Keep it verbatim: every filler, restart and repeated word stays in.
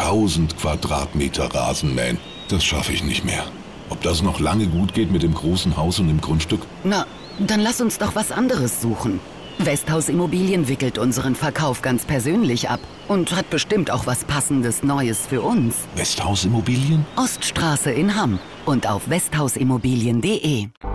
tausend Quadratmeter Rasenmähen. Das schaffe ich nicht mehr. Ob das noch lange gut geht mit dem großen Haus und dem Grundstück? Na, dann lass uns doch was anderes suchen. Westhaus Immobilien wickelt unseren Verkauf ganz persönlich ab und hat bestimmt auch was Passendes Neues für uns. Westhaus Immobilien? Oststraße in Hamm und auf westhausimmobilien punkt de.